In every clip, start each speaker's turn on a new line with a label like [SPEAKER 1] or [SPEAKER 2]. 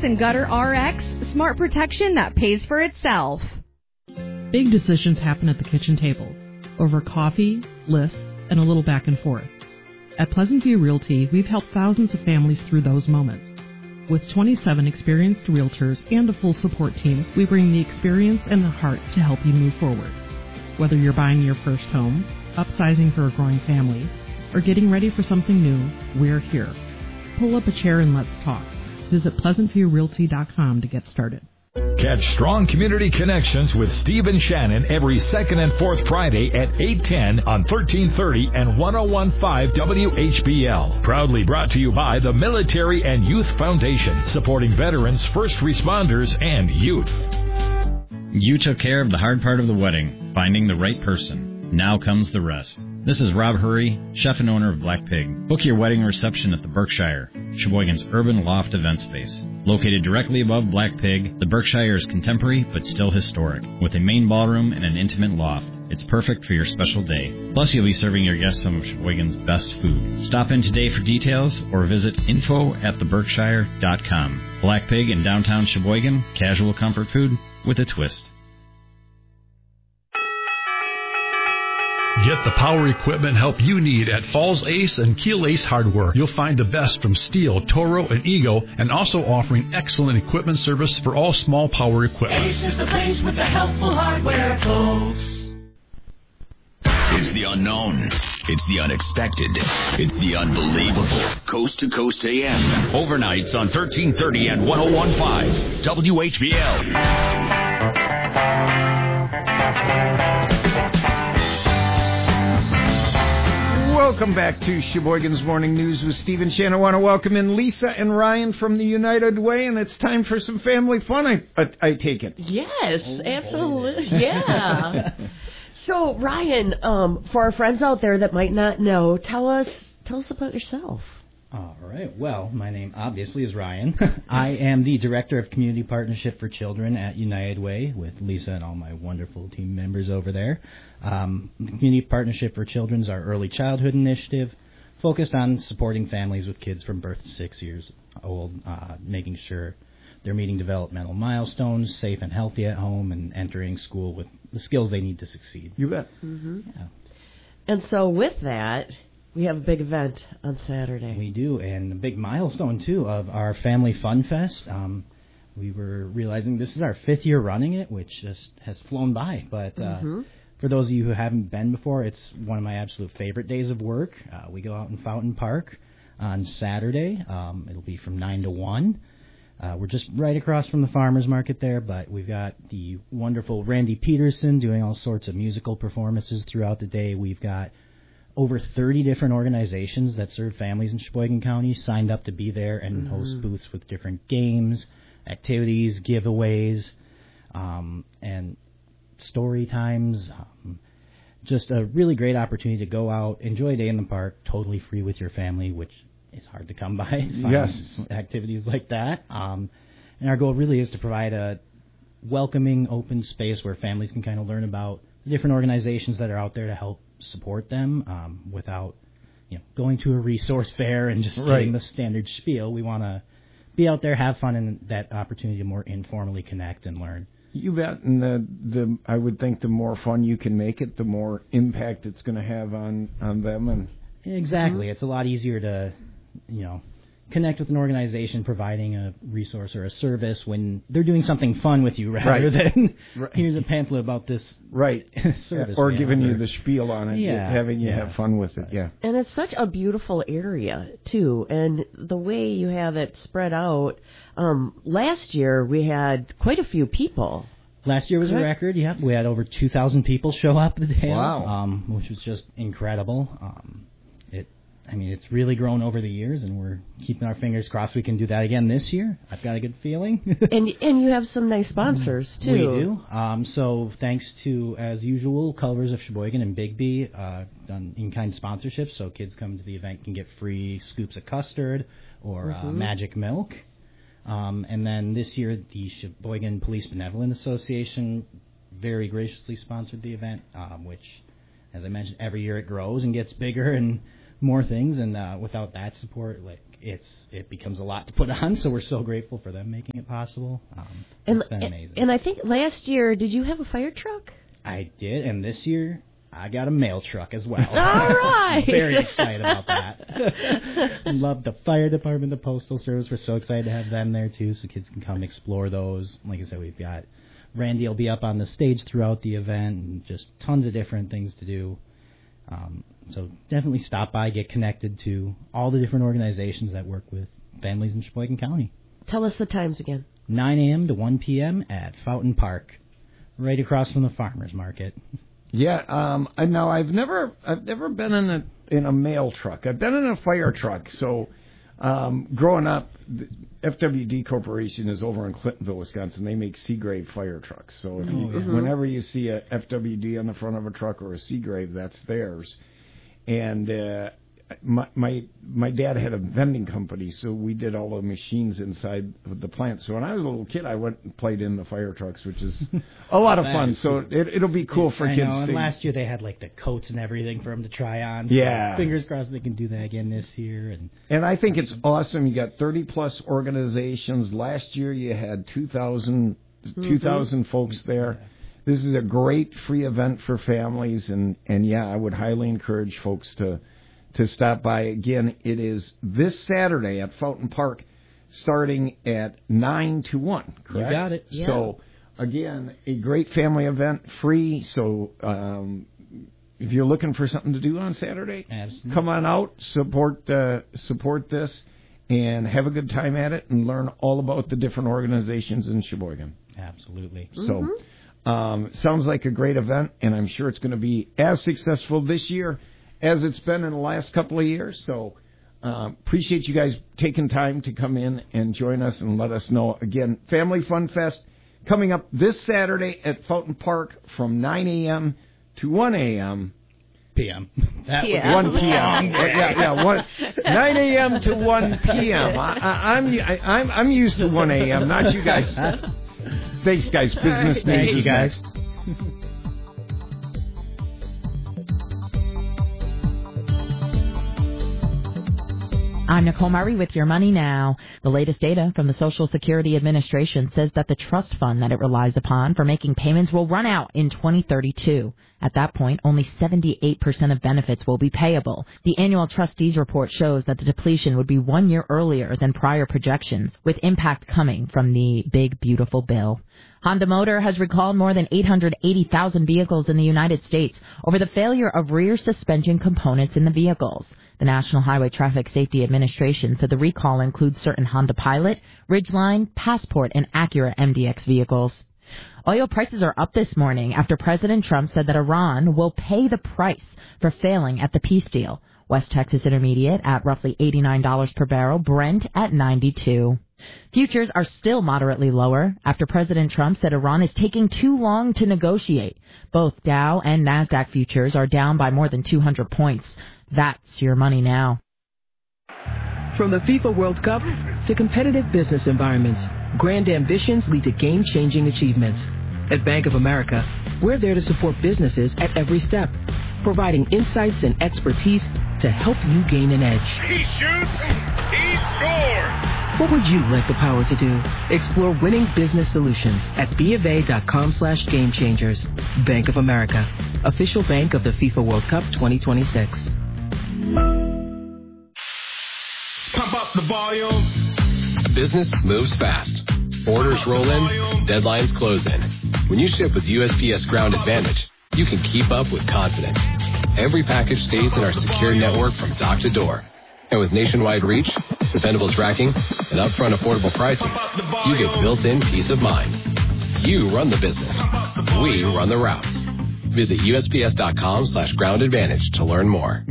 [SPEAKER 1] and Gutter RX, smart protection that pays for itself.
[SPEAKER 2] Big decisions happen at the kitchen table, over coffee, lists, and a little back and forth. At Pleasant View Realty, we've helped thousands of families through those moments. With 27 experienced realtors and a full support team, we bring the experience and the heart to help you move forward. Whether you're buying your first home, upsizing for a growing family, or getting ready for something new, we're here. Pull up a chair and let's talk. Visit PleasantViewRealty.com to get started.
[SPEAKER 3] Catch Strong Community Connections with Steve and Shannon every second and fourth Friday at 8:10 on 1330 and 101.5 WHBL. Proudly brought to you by the Military and Youth Foundation, supporting veterans, first responders, and youth.
[SPEAKER 4] You took care of the hard part of the wedding, finding the right person. Now comes the rest. This is Rob Hurry, chef and owner of Black Pig. Book your wedding reception at the Berkshire, Sheboygan's urban loft event space. Located directly above Black Pig, the Berkshire is contemporary but still historic, with a main ballroom and an intimate loft. It's perfect for your special day. Plus, you'll be serving your guests some of Sheboygan's best food. Stop in today for details or visit info@theberkshire.com. Black Pig in downtown Sheboygan, casual comfort food with a twist.
[SPEAKER 5] Get the power equipment help you need at Falls Ace and Keel Ace Hardware. You'll find the best from Steel, Toro, and Ego, and also offering excellent equipment service for all small power equipment.
[SPEAKER 6] Ace is the place with the helpful hardware, folks.
[SPEAKER 7] It's the unknown. It's the unexpected. It's the unbelievable. Coast to Coast AM. Overnights on 1330 and 101.5 WHBL.
[SPEAKER 8] Welcome back to Sheboygan's Morning News with Steve and Shannon. I want to welcome in Lisa and Ryan from the United Way, and it's time for some family fun, I take it.
[SPEAKER 9] Yes, absolutely. Yeah. So, Ryan, for our friends out there that might not know, tell us about yourself.
[SPEAKER 10] All right. Well, my name obviously is Ryan. I am the Director of Community Partnership for Children at United Way with Lisa and all my wonderful team members over there. The Community Partnership for Children is our early childhood initiative focused on supporting families with kids from birth to 6 years old, making sure they're meeting developmental milestones, safe and healthy at home, and entering school with the skills they need to succeed.
[SPEAKER 8] You bet.
[SPEAKER 9] Mm-hmm. Yeah. And so with that, we have a big event on Saturday.
[SPEAKER 10] We do, and a big milestone, too, of our Family Fun Fest. We were realizing this is our 5th year running it, which just has flown by. But for those of you who haven't been before, it's one of my absolute favorite days of work. We go out in Fountain Park on Saturday. It'll be from 9 to 1. We're just right across from the farmers market there, but we've got the wonderful Randy Peterson doing all sorts of musical performances throughout the day. We've got over 30 different organizations that serve families in Sheboygan County signed up to be there and host booths with different games, activities, giveaways, and story times. Just a really great opportunity to go out, enjoy a day in the park, totally free with your family, which is hard to come by.
[SPEAKER 8] Yes.
[SPEAKER 10] Activities like that. And our goal really is to provide a welcoming, open space where families can kind of learn about the different organizations that are out there to help support them without going to a resource fair and just getting the standard spiel. We want to be out there, have fun, and that opportunity to more informally connect and learn.
[SPEAKER 8] You bet, and I would think the more fun you can make it, the more impact it's going to have on them. And
[SPEAKER 10] exactly, it's a lot easier to connect with an organization providing a resource or a service when they're doing something fun with you rather than here's a pamphlet about this service.
[SPEAKER 8] Or giving you the spiel on it, having you have fun with it,
[SPEAKER 9] And it's such a beautiful area, too, and the way you have it spread out, last year we had quite a few people.
[SPEAKER 10] Last year was a record, We had over 2,000 people show up the day, which was just incredible. It's really grown over the years, and we're keeping our fingers crossed we can do that again this year. I've got a good feeling.
[SPEAKER 9] and you have some nice sponsors, too.
[SPEAKER 10] We do. So thanks to, as usual, Culver's of Sheboygan and Bigby, done in-kind sponsorships, so kids come to the event can get free scoops of custard or magic milk. And then this year, the Sheboygan Police Benevolent Association very graciously sponsored the event, which, as I mentioned, every year it grows and gets bigger and more things, and without that support, it becomes a lot to put on. So we're so grateful for them making it possible. It's been amazing.
[SPEAKER 9] And I think last year, did you have a fire truck?
[SPEAKER 10] I did, and this year I got a mail truck as well.
[SPEAKER 9] All right.
[SPEAKER 10] Very excited about that. Love the fire department, the postal service. We're so excited to have them there too, so kids can come explore those. Like I said, we've got Randy will be up on the stage throughout the event, and just tons of different things to do. So definitely stop by, get connected to all the different organizations that work with families in Sheboygan County.
[SPEAKER 9] Tell us the times again.
[SPEAKER 10] 9 a.m. to 1 p.m. at Fountain Park, right across from the farmers market.
[SPEAKER 8] Yeah, I've never been in a mail truck. I've been in a fire truck. So, growing up, the FWD Corporation is over in Clintonville, Wisconsin. They make Seagrave fire trucks. So whenever you see a FWD on the front of a truck or a Seagrave, that's theirs. And my dad had a vending company, so we did all the machines inside the plant. So when I was a little kid, I went and played in the fire trucks, which is a lot of fun. So it'll be cool for kids.
[SPEAKER 10] And last year they had like the coats and everything for them to try on.
[SPEAKER 8] Yeah.
[SPEAKER 10] So fingers crossed they can do that again this year.
[SPEAKER 8] And I think it's awesome. You got 30-plus organizations. Last year you had 2,000 folks there. Yeah. This is a great free event for families, and yeah, I would highly encourage folks to stop by. Again, it is this Saturday at Fountain Park, starting at 9 to 1, correct?
[SPEAKER 10] You got it.
[SPEAKER 8] Yeah. So, again, a great family event, free. So, if you're looking for something to do on Saturday,
[SPEAKER 10] absolutely,
[SPEAKER 8] come on out, support this, and have a good time at it, and learn all about the different organizations in Sheboygan.
[SPEAKER 10] Absolutely.
[SPEAKER 8] So, sounds like a great event, and I'm sure it's going to be as successful this year as it's been in the last couple of years. So appreciate you guys taking time to come in and join us and let us know. Again, Family Fun Fest coming up this Saturday at Fountain Park from 9 a.m. to 1 a.m.
[SPEAKER 10] p.m.
[SPEAKER 8] 1 p.m. 9 a.m. to 1 p.m. I'm used to 1 a.m., not you guys. Thanks, guys. Business news, you guys.
[SPEAKER 11] I'm Nicole Murray with Your Money Now. The latest data from the Social Security Administration says that the trust fund that it relies upon for making payments will run out in 2032. At that point, only 78% of benefits will be payable. The annual trustees report shows that the depletion would be 1 year earlier than prior projections, with impact coming from the big, beautiful bill. Honda Motor has recalled more than 880,000 vehicles in the United States over the failure of rear suspension components in the vehicles. The National Highway Traffic Safety Administration said the recall includes certain Honda Pilot, Ridgeline, Passport, and Acura MDX vehicles. Oil prices are up this morning after President Trump said that Iran will pay the price for failing at the peace deal. West Texas Intermediate at roughly $89 per barrel, Brent at $92. Futures are still moderately lower after President Trump said Iran is taking too long to negotiate. Both Dow and NASDAQ futures are down by more than 200 points. That's Your Money Now.
[SPEAKER 12] From the FIFA World Cup to competitive business environments, grand ambitions lead to game-changing achievements. At Bank of America, we're there to support businesses at every step, providing insights and expertise to help you gain an edge.
[SPEAKER 6] He shoots, he scores!
[SPEAKER 12] What would you like the power to do? Explore winning business solutions at BofA.com/gamechangers. Bank of America, official bank of the FIFA World Cup 2026.
[SPEAKER 6] Pump up the volume.
[SPEAKER 13] Business moves fast. Orders roll in, deadlines close in. When you ship with USPS Ground Advantage, you can keep up with confidence. Every package stays in our secure network from dock to door. And with nationwide reach, dependable tracking, and upfront affordable pricing, you get built-in peace of mind. You run the business. We run the routes. Visit USPS.com/Ground Advantage to learn more.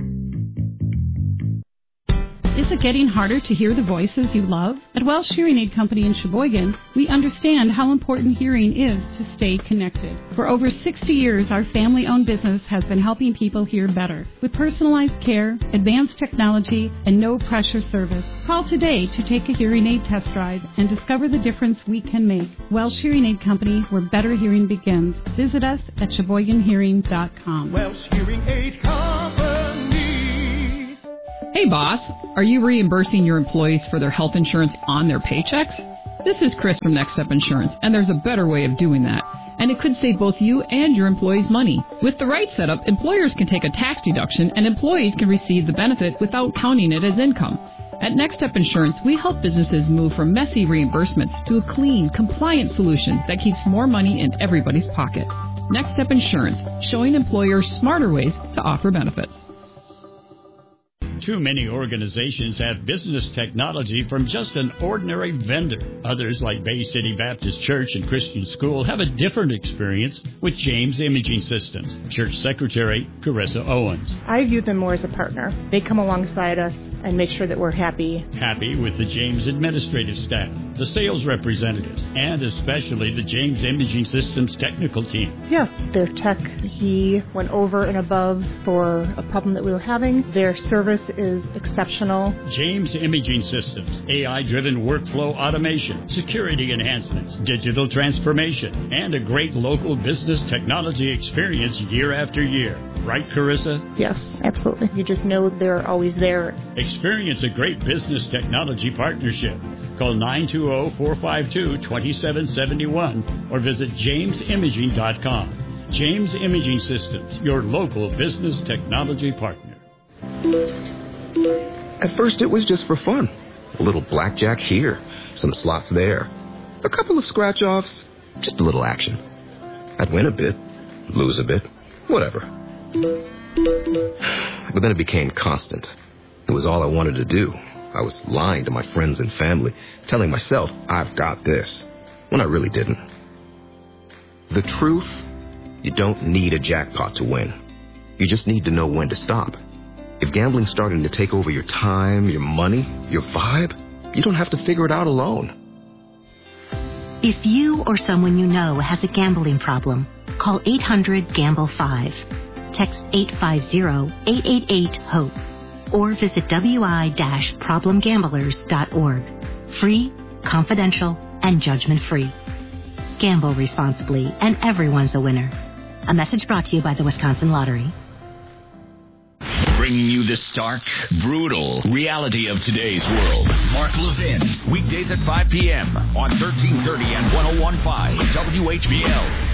[SPEAKER 14] Is it getting harder to hear the voices you love? At Welsh Hearing Aid Company in Sheboygan, we understand how important hearing is to stay connected. For over 60 years, our family-owned business has been helping people hear better. With personalized care, advanced technology, and no-pressure service. Call today to take a hearing aid test drive and discover the difference we can make. Welsh Hearing Aid Company, where better hearing begins. Visit us at SheboyganHearing.com.
[SPEAKER 6] Welsh Hearing Aid Company.
[SPEAKER 15] Hey boss, are you reimbursing your employees for their health insurance on their paychecks? This is Chris from Next Step Insurance, and there's a better way of doing that. And it could save both you and your employees money. With the right setup, employers can take a tax deduction and employees can receive the benefit without counting it as income. At Next Step Insurance, we help businesses move from messy reimbursements to a clean, compliant solution that keeps more money in everybody's pocket. Next Step Insurance, showing employers smarter ways to offer benefits.
[SPEAKER 16] Too many organizations have business technology from just an ordinary vendor. Others, like Bay City Baptist Church and Christian School, have a different experience with James Imaging Systems. Church Secretary Carissa Owens.
[SPEAKER 17] I view them more as a partner. They come alongside us and make sure that we're happy.
[SPEAKER 16] Happy with the James administrative staff, the sales representatives, and especially the James Imaging Systems technical team.
[SPEAKER 17] Yes, their tech, he went over and above for a problem that we were having. Their service is exceptional.
[SPEAKER 16] James Imaging Systems, AI-driven workflow automation, security enhancements, digital transformation, and a great local business technology experience year after year. Right, Carissa?
[SPEAKER 17] Yes, absolutely. You just know they're always there.
[SPEAKER 16] Experience a great business technology partnership. Call 920-452-2771 or visit jamesimaging.com. James Imaging Systems, your local business technology partner.
[SPEAKER 18] At first, it was just for fun. A little blackjack here, some slots there, a couple of scratch-offs, just a little action. I'd win a bit, lose a bit, whatever. But then it became constant. It was all I wanted to do. I was lying to my friends and family, telling myself, I've got this, when I really didn't. The truth, you don't need a jackpot to win. You just need to know when to stop. If gambling's starting to take over your time, your money, your vibe, you don't have to figure it out alone.
[SPEAKER 19] If you or someone you know has a gambling problem, call 800-GAMBLE-5. Text 850-888-HOPE. Or visit wi-problemgamblers.org. Free, confidential, and judgment-free. Gamble responsibly, and everyone's a winner. A message brought to you by the Wisconsin Lottery.
[SPEAKER 7] Bringing you the stark, brutal reality of today's world. Mark Levin, weekdays at 5 p.m. on 1330 and 101.5 WHBL.